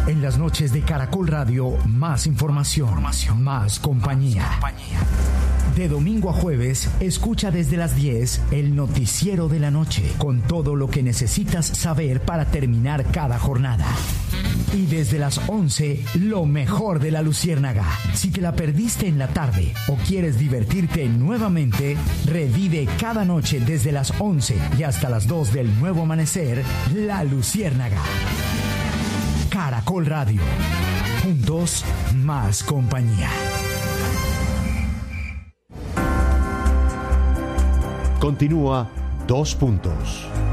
En las noches de Caracol Radio, más información, más compañía. De domingo a jueves, escucha desde las 10 el noticiero de la noche, con todo lo que necesitas saber para terminar cada jornada. Y desde las 11, lo mejor de la Luciérnaga. Si te la perdiste en la tarde o quieres divertirte nuevamente, revive cada noche desde las 11 y hasta las 2 del nuevo amanecer, La Luciérnaga. Caracol Radio. Juntos, más compañía. Continúa 2 puntos.